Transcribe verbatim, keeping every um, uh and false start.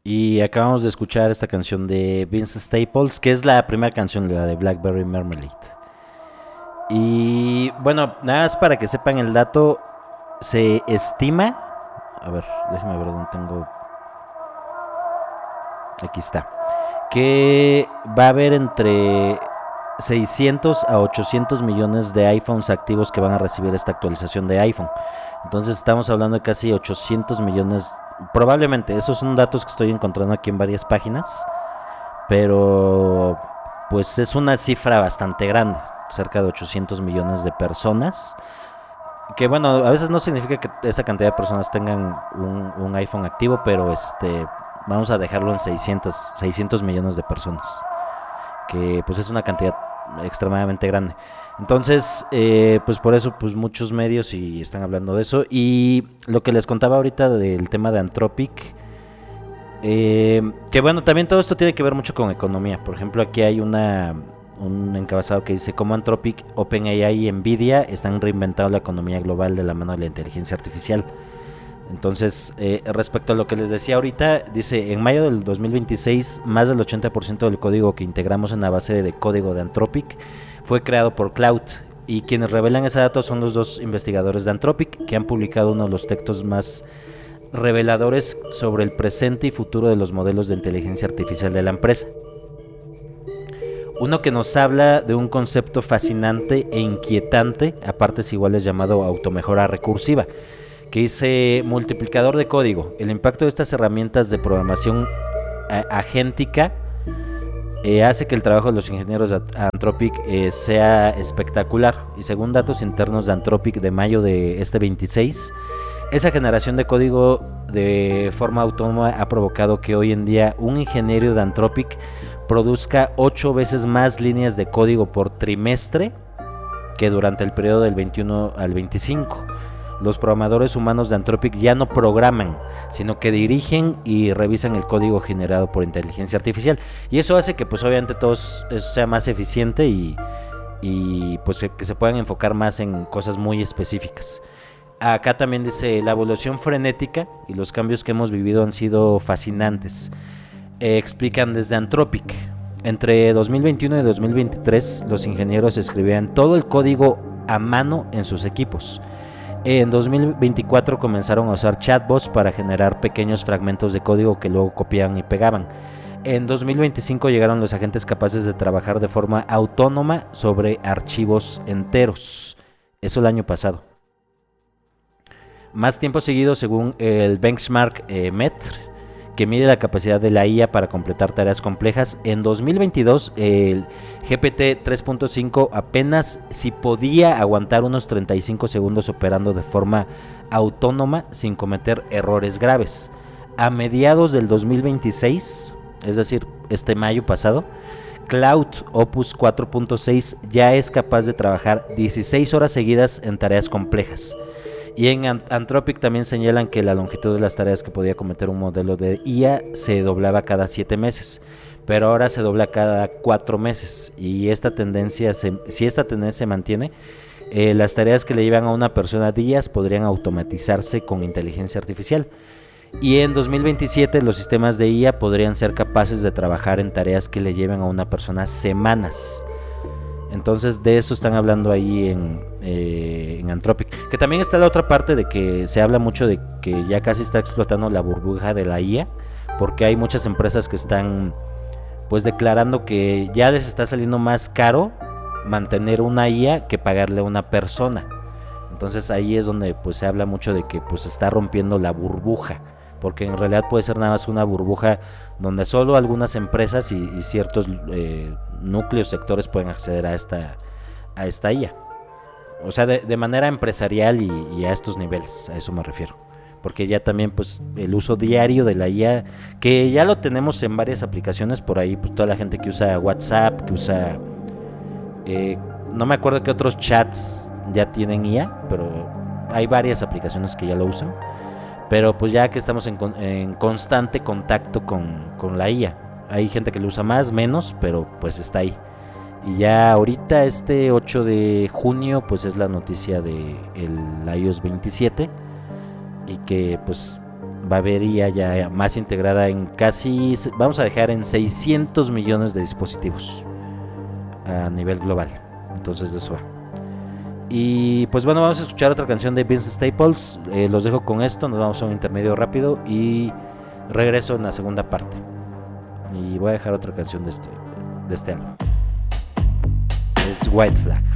Y acabamos de escuchar esta canción de Vince Staples, que es la primera canción, la de Blackberry Marmalade. Y bueno, nada más para que sepan el dato, se estima, a ver, déjame ver dónde tengo, aquí está, que va a haber entre seiscientos a ochocientos millones de iPhones activos que van a recibir esta actualización de iPhone. Entonces estamos hablando de casi ochocientos millones, probablemente, esos son datos que estoy encontrando aquí en varias páginas, pero pues es una cifra bastante grande, cerca de ochocientos millones de personas, que bueno, a veces no significa que esa cantidad de personas tengan un, un iPhone activo, pero este vamos a dejarlo en seiscientos, seiscientos millones de personas, que pues es una cantidad extremadamente grande. Entonces, eh, pues por eso pues muchos medios y están hablando de eso. Y lo que les contaba ahorita del tema de Anthropic, eh, que bueno, también todo esto tiene que ver mucho con economía. Por ejemplo, aquí hay una un encabezado que dice cómo Anthropic, OpenAI y Nvidia están reinventando la economía global de la mano de la inteligencia artificial. Entonces, eh, respecto a lo que les decía ahorita, dice, en mayo del dos mil veintiséis, más del ochenta por ciento del código que integramos en la base de código de Anthropic fue creado por Cloud. Y quienes revelan ese dato son los dos investigadores de Anthropic, que han publicado uno de los textos más reveladores sobre el presente y futuro de los modelos de inteligencia artificial de la empresa. Uno que nos habla de un concepto fascinante e inquietante, a partes iguales llamado automejora recursiva, que dice multiplicador de código. El impacto de estas herramientas de programación agéntica eh, hace que el trabajo de los ingenieros de Anthropic eh, sea espectacular. Y según datos internos de Anthropic de mayo de este veintiséis, esa generación de código de forma autónoma ha provocado que hoy en día un ingeniero de Anthropic produzca ocho veces más líneas de código por trimestre que durante el periodo del veintiuno al veinticinco. Los programadores humanos de Anthropic ya no programan, sino que dirigen y revisan el código generado por inteligencia artificial. Y eso hace que pues obviamente todo eso sea más eficiente y, y pues que se puedan enfocar más en cosas muy específicas. Acá también dice, la evolución frenética y los cambios que hemos vivido han sido fascinantes. Eh, explican desde Anthropic. Entre dos mil veintiuno y dos mil veintitrés, los ingenieros escribían todo el código a mano en sus equipos. En dos mil veinticuatro comenzaron a usar chatbots para generar pequeños fragmentos de código que luego copiaban y pegaban. En dos mil veinticinco llegaron los agentes capaces de trabajar de forma autónoma sobre archivos enteros. Eso el año pasado. Más tiempo seguido, según el benchmark eh, Metr, que mide la capacidad de la I A para completar tareas complejas, en dos mil veintidós el G P T tres punto cinco apenas si podía aguantar unos treinta y cinco segundos operando de forma autónoma sin cometer errores graves. A mediados del dos mil veintiséis, es decir, este mayo pasado, Cloud Opus cuatro punto seis ya es capaz de trabajar dieciséis horas seguidas en tareas complejas. Y en Anthropic también señalan que la longitud de las tareas que podía cometer un modelo de I A se doblaba cada siete meses, pero ahora se dobla cada cuatro meses. Y esta tendencia, se, si esta tendencia se mantiene, eh, las tareas que le llevan a una persona días podrían automatizarse con inteligencia artificial. Y en dos mil veintisiete los sistemas de I A podrían ser capaces de trabajar en tareas que le llevan a una persona semanas. Entonces de eso están hablando ahí en, eh, en Anthropic. Que también está la otra parte de que se habla mucho de que ya casi está explotando la burbuja de la I A, porque hay muchas empresas que están pues declarando que ya les está saliendo más caro mantener una I A que pagarle a una persona. Entonces ahí es donde pues se habla mucho de que pues se está rompiendo la burbuja, porque en realidad puede ser nada más una burbuja donde solo algunas empresas y, y ciertos eh, núcleos, sectores pueden acceder a esta, a esta I A. O sea, de, de manera empresarial y, y a estos niveles, a eso me refiero. Porque ya también pues el uso diario de la I A, que ya lo tenemos en varias aplicaciones por ahí, pues toda la gente que usa WhatsApp, que usa... Eh, no me acuerdo qué otros chats ya tienen I A, pero hay varias aplicaciones que ya lo usan. Pero pues ya que estamos en, en constante contacto con, con la I A. Hay gente que lo usa más, menos, pero pues está ahí. Y ya ahorita este ocho de junio pues es la noticia de el iOS veintisiete. Y que pues va a haber I A ya más integrada en casi, vamos a dejar en seiscientos millones de dispositivos a nivel global. Entonces de eso va. Y pues bueno, vamos a escuchar otra canción de Vince Staples. Eh, los dejo con esto, nos vamos a un intermedio rápido y regreso en la segunda parte. Y voy a dejar otra canción de este, de este álbum. Es White Flag.